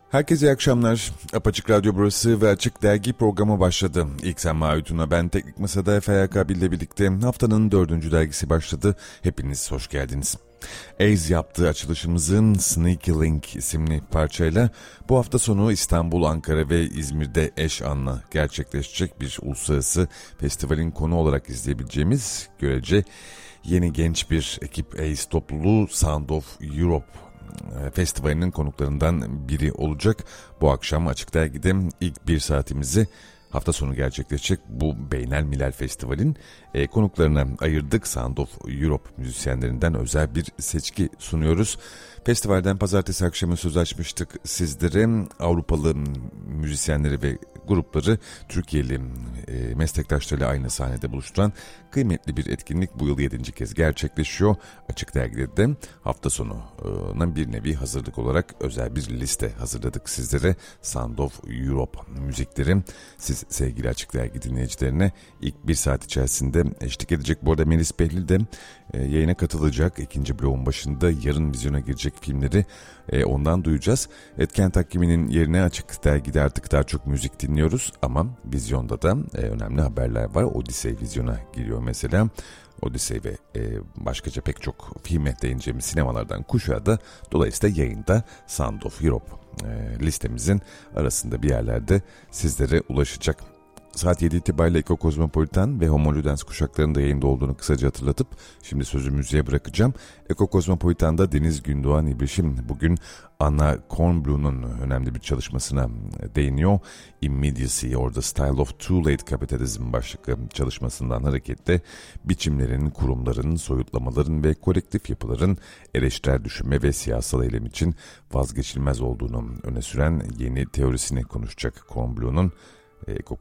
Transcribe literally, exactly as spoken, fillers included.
Herkese iyi akşamlar. Apaçık Radyo burası ve Açık Dergi programı başladı. İlk Sen Maütün'e ben Teknik Masa'da F Y K ile birlikte haftanın dördüncü dergisi başladı. Hepiniz hoş geldiniz. Ace yaptığı açılışımızın Sneaky Link isimli parçayla bu hafta sonu İstanbul, Ankara ve İzmir'de eş anla gerçekleşecek bir uluslararası festivalin konu olarak izleyebileceğimiz görece yeni genç bir ekip Ace topluluğu Sound of Europe Festivali'nin konuklarından biri olacak. Bu akşam Açık Dergi'de ilk bir saatimizi hafta sonu gerçekleşecek bu Beynelmilel Festival'in e, konuklarına ayırdık. Sound of Europe müzisyenlerinden özel bir seçki sunuyoruz. Festivalden pazartesi akşamı söz açmıştık sizlere. Avrupalı müzisyenleri ve grupları Türkiye'li e, meslektaşlarıyla aynı sahnede buluşturan kıymetli bir etkinlik bu yıl yedinci kez gerçekleşiyor. Açık Dergi'de de hafta sonuna bir nevi hazırlık olarak özel bir liste hazırladık sizlere. Sound of Europe müzikleri siz sevgili Açık Dergi dinleyicilerine ilk bir saat içerisinde eşlik edecek. Bu arada Melis Behlil de e, yayına katılacak. İkinci bloğun başında yarın vizyona girecek filmleri e, ondan duyacağız. Etken takviminin yerine Açık Dergi'de artık daha çok müzik dinliyoruz ama vizyonda da e, önemli haberler var. Odyssey vizyona giriyor mesela. Odyssey ve e, başkaca pek çok filme değineceğimiz sinemalardan kuşağı da dolayısıyla yayında Sound of Europe e, listemizin arasında bir yerlerde sizlere ulaşacak. Saat yedi itibariyle Eko Kozmopolitan ve Homo Ludens kuşaklarında yayında olduğunu kısaca hatırlatıp şimdi sözü müziğe bırakacağım. Eko Kozmopolitan'da Deniz Gündoğan İbrişim bugün Anna Kornbluh'un önemli bir çalışmasına değiniyor. Immediacy or the Style of Too Late Capitalism başlıklı çalışmasından hareketle biçimlerin, kurumların, soyutlamaların ve kolektif yapıların eleştirel düşünme ve siyasal eylem için vazgeçilmez olduğunu öne süren yeni teorisini konuşacak Kornbluh'un. Eko